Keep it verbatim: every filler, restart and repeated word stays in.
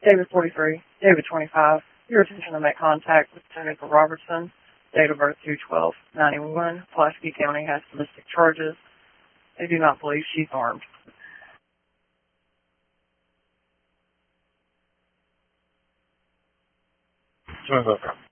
David forty-three, David twenty-five. Your attention to make contact with Senator Robertson. Date of birth two twelve ninety-one. Pulaski County has domestic charges. They do not believe she's armed. Turns up.